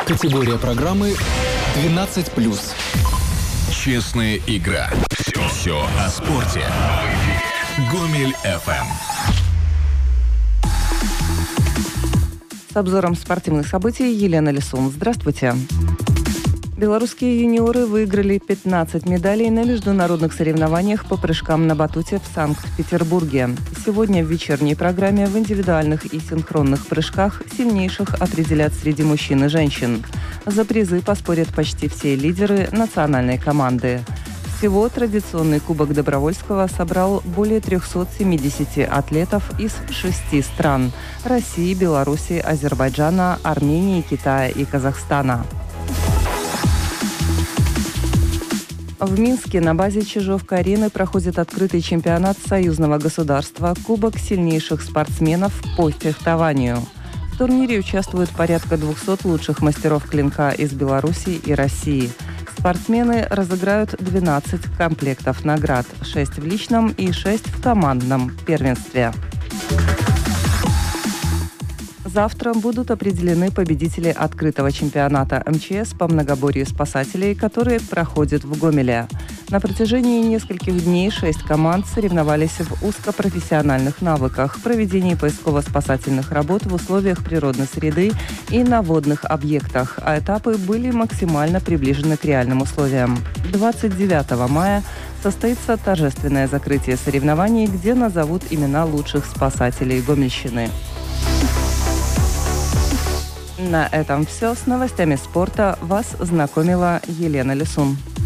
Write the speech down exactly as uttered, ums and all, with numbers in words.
Категория программы двенадцать плюс. Честная игра. Все, все о спорте. Гомель эф эм. С обзором спортивных событий Елена Лисун. Здравствуйте. Белорусские юниоры выиграли пятнадцать медалей на международных соревнованиях по прыжкам на батуте в Санкт-Петербурге. Сегодня в вечерней программе в индивидуальных и синхронных прыжках сильнейших определят среди мужчин и женщин. За призы поспорят почти все лидеры национальной команды. Всего традиционный Кубок Добровольского собрал более триста семьдесят атлетов из шести стран – России, Беларуси, Азербайджана, Армении, Китая и Казахстана. В Минске на базе Чижовка-арены проходит открытый чемпионат союзного государства «Кубок сильнейших спортсменов по фехтованию». В турнире участвуют порядка двухсот лучших мастеров клинка из Беларуси и России. Спортсмены разыграют двенадцать комплектов наград, шесть в личном и шесть в командном первенстве. Завтра будут определены победители открытого чемпионата эм че эс по многоборью спасателей, который проходит в Гомеле. На протяжении нескольких дней шесть команд соревновались в узкопрофессиональных навыках, проведении поисково-спасательных работ в условиях природной среды и на водных объектах, а этапы были максимально приближены к реальным условиям. двадцать девятого мая состоится торжественное закрытие соревнований, где назовут имена лучших спасателей Гомельщины. На этом все. С новостями спорта вас знакомила Елена Лисун.